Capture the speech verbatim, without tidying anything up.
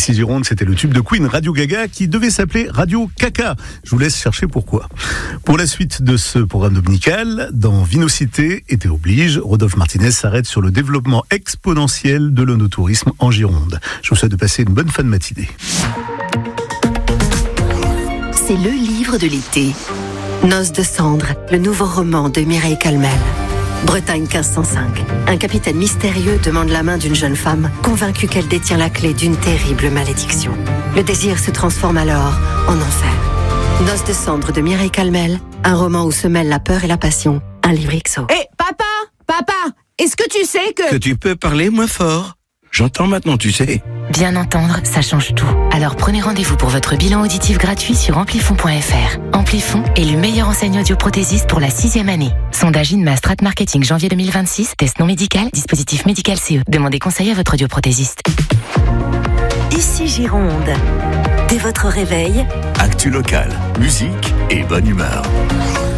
Ici Gironde, c'était le tube de Queen, Radio Gaga, qui devait s'appeler Radio Caca. Je vous laisse chercher pourquoi. Pour la suite de ce programme dominical, dans Vinocité, été oblige, Rodolphe Martinez s'arrête sur le développement exponentiel de l'onotourisme en Gironde. Je vous souhaite de passer une bonne fin de matinée. C'est le livre de l'été. Noces de cendre, le nouveau roman de Mireille Calmel. Bretagne quinze cent cinq. Un capitaine mystérieux demande la main d'une jeune femme, convaincue qu'elle détient la clé d'une terrible malédiction. Le désir se transforme alors en enfer. Noces de cendre de Mireille Calmel, un roman où se mêlent la peur et la passion. Un livre X O. Hé, hey, papa, papa, est-ce que tu sais que... Que tu peux parler moins fort. J'entends maintenant, tu sais. Bien entendre, ça change tout. Alors prenez rendez-vous pour votre bilan auditif gratuit sur amplifon point f r. Amplifon, élu meilleur enseigne audioprothésiste pour la sixième année. Sondage INMA Strat Marketing janvier deux mille vingt-six. Test non médical, dispositif médical C E. Demandez conseil à votre audioprothésiste. Ici Gironde. Dès votre réveil, actu local, musique et bonne humeur.